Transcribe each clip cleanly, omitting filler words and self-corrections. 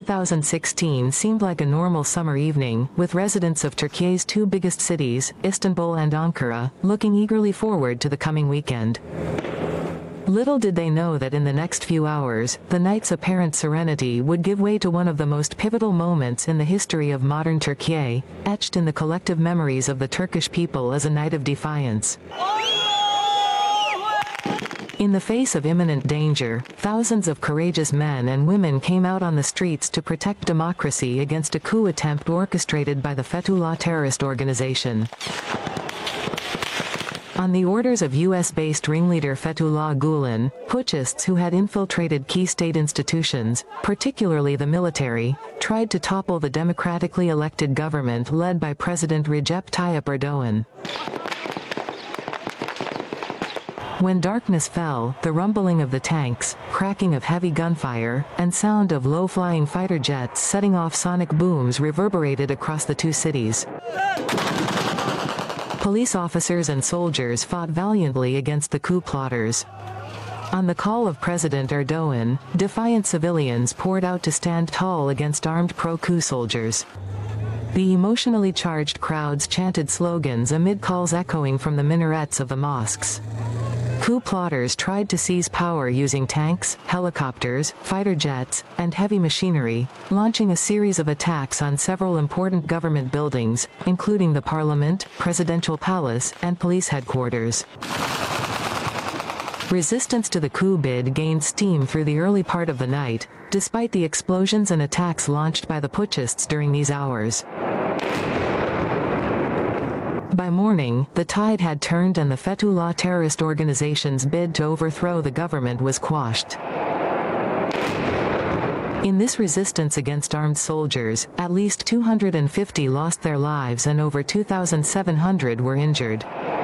2016 seemed like a normal summer evening, with residents of Turkey's two biggest cities, Istanbul and Ankara, looking eagerly forward to the coming weekend. Little did they know that in the next few hours, the night's apparent serenity would give way to one of the most pivotal moments in the history of modern Turkey, etched in the collective memories of the Turkish people as a night of defiance. In the face of imminent danger, thousands of courageous men and women came out on the streets to protect democracy against a coup attempt orchestrated by the Fethullah terrorist organization. On the orders of US-based ringleader Fethullah Gulen, putschists who had infiltrated key state institutions, particularly the military, tried to topple the democratically elected government led by President Recep Tayyip Erdogan. When darkness fell, the rumbling of the tanks, cracking of heavy gunfire, and sound of low-flying fighter jets setting off sonic booms reverberated across the two cities. Police officers and soldiers fought valiantly against the coup plotters. On the call of President Erdogan, defiant civilians poured out to stand tall against armed pro-coup soldiers. The emotionally charged crowds chanted slogans amid calls echoing from the minarets of the mosques. Coup plotters tried to seize power using tanks, helicopters, fighter jets, and heavy machinery, launching a series of attacks on several important government buildings, including the parliament, presidential palace, and police headquarters. Resistance to the coup bid gained steam through the early part of the night, despite the explosions and attacks launched by the putschists during these hours. By morning, the tide had turned and the Fethullah terrorist organization's bid to overthrow the government was quashed. In this resistance against armed soldiers, at least 250 lost their lives and over 2,700 were injured.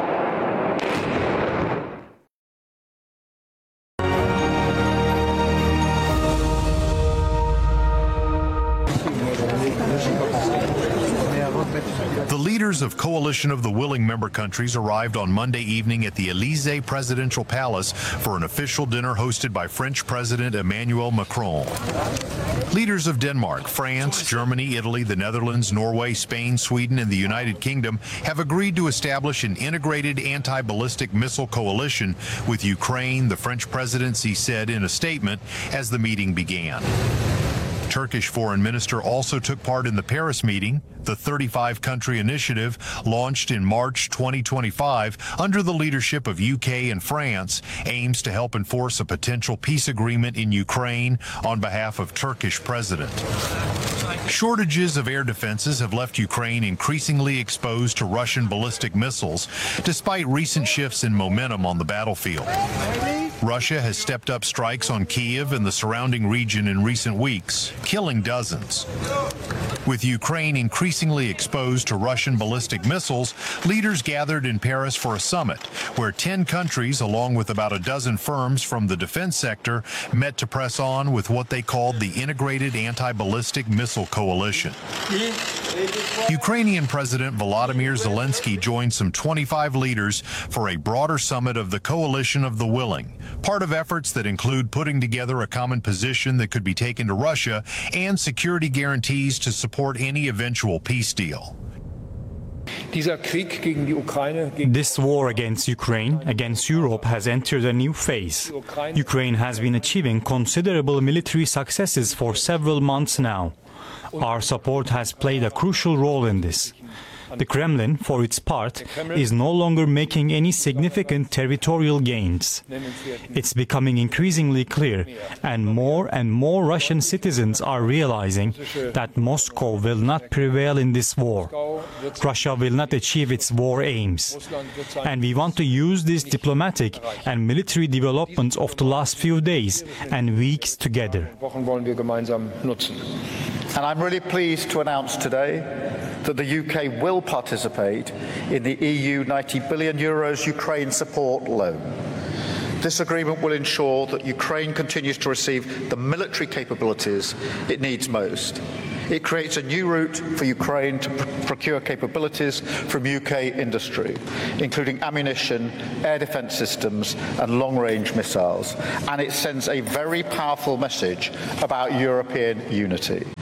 The leaders of Coalition of the Willing member countries arrived on Monday evening at the Élysée Presidential Palace for an official dinner hosted by French President Emmanuel Macron. Leaders of Denmark, France, Germany, Italy, the Netherlands, Norway, Spain, Sweden, and the United Kingdom have agreed to establish an integrated anti-ballistic missile coalition with Ukraine, the French presidency said in a statement as the meeting began. Turkish foreign minister also took part in the Paris meeting. The 35-country initiative, launched in March 2025 under the leadership of UK and France, aims to help enforce a potential peace agreement in Ukraine on behalf of Turkish president. Shortages of air defenses have left Ukraine increasingly exposed to Russian ballistic missiles, despite recent shifts in momentum on the battlefield. Russia has stepped up strikes on Kyiv and the surrounding region in recent weeks, killing dozens. With Ukraine increasingly exposed to Russian ballistic missiles, leaders gathered in Paris for a summit, where 10 countries, along with about a dozen firms from the defense sector, met to press on with what they called the Integrated Anti-Ballistic Missile Coalition. Ukrainian President Volodymyr Zelensky joined some 25 leaders for a broader summit of the Coalition of the Willing, part of efforts that include putting together a common position that could be taken to Russia and security guarantees to support any eventual peace deal. This war against Ukraine, against Europe, has entered a new phase. Ukraine has been achieving considerable military successes for several months now. Our support has played a crucial role in this. The Kremlin, for its part, is no longer making any significant territorial gains. It's becoming increasingly clear, and more Russian citizens are realizing that Moscow will not prevail in this war. Russia will not achieve its war aims. And we want to use these diplomatic and military developments of the last few days and weeks together. And I'm really pleased to announce today that the UK will participate in the EU €90 billion Ukraine support loan. This agreement will ensure that Ukraine continues to receive the military capabilities it needs most. It creates a new route for Ukraine to procure capabilities from UK industry, including ammunition, air defence systems and long-range missiles. And it sends a very powerful message about European unity.